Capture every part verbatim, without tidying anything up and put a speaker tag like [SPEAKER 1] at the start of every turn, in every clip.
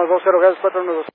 [SPEAKER 1] uno dos cero, gracias, cuatro uno dos.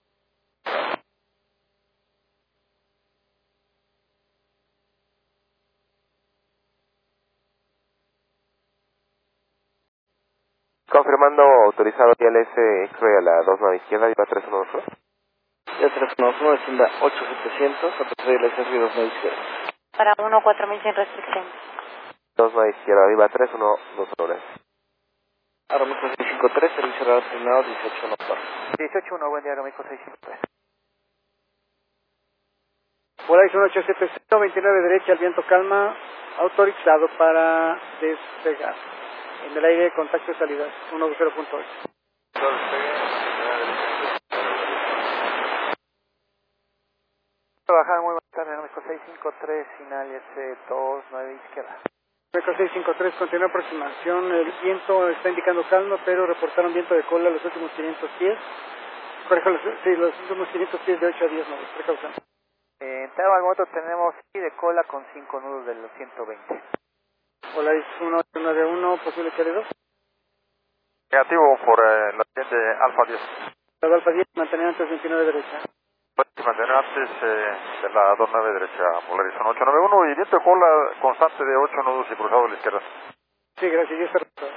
[SPEAKER 2] Confirmando autorizado I L S X-Ray a la dos nueve izquierda, Viva tres uno dos.
[SPEAKER 3] Ya tres uno uno, descienda ocho setecientos, autorizado I L S X-Ray dos nueve izquierda.
[SPEAKER 4] Para uno cuatro mil sin restricción.
[SPEAKER 2] dos nueve izquierda, Viva tres uno dos horas.
[SPEAKER 3] Aeroméxico seiscientos cincuenta y tres, servicio radar terminado dieciocho uno cuatro.
[SPEAKER 5] dieciocho uno, buen día, Aeroméxico seiscientos cincuenta y tres.
[SPEAKER 1] Horizon ocho siete cero, veintinueve derecha, el viento calma, autorizado para despegar. En el aire, contacto de salida, uno dos cero punto ocho.
[SPEAKER 5] Trabajar muy buena tarde, Aeroméxico seiscientos cincuenta y tres, final S dos nueve izquierda.
[SPEAKER 1] Aeroméxico seiscientos cincuenta y tres, continúa aproximación, el viento está indicando calma, pero reportaron viento de cola los últimos quinientos pies. Correcto, los, sí, los últimos quinientos pies de ocho a diez nudos, precaución.
[SPEAKER 5] Eh, en tal momento tenemos sí de cola con cinco nudos de los ciento veinte.
[SPEAKER 1] Hola, es uno ocho nueve uno, posible que dos.
[SPEAKER 6] Negativo por eh, la siguiente Alfa diez.
[SPEAKER 1] La Alfa diez, mantenimiento veintinueve derecha.
[SPEAKER 6] Puede mantener antes eh, de la dos nueve derecha, Polarizón ocho nueve uno y viento de cola constante de ocho nudos y cruzado a la izquierda.
[SPEAKER 1] Sí, gracias, ya está reportado.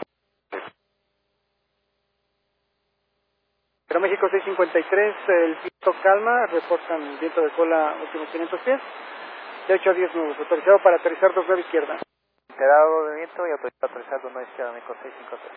[SPEAKER 1] Aeroméxico seiscientos cincuenta y tres, el viento calma, reportan viento de cola últimos quinientos pies, de ocho a diez nudos, autorizado para aterrizar dos nueve izquierda.
[SPEAKER 5] Enterado de viento y autorizado a aterrizar dos nueve izquierda, Aeroméxico seiscientos cincuenta y tres.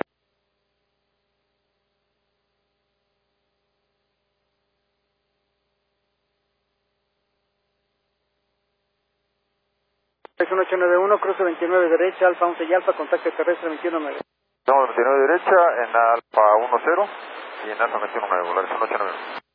[SPEAKER 1] Es un ocho nueve uno, cruce veintinueve derecha, Alfa once y Alfa, contacto terrestre veintiuno nueve.
[SPEAKER 6] Estamos veintinueve derecha en Alfa uno cero y en Alfa veintiuno nueve, Polarizón ocho nueve uno.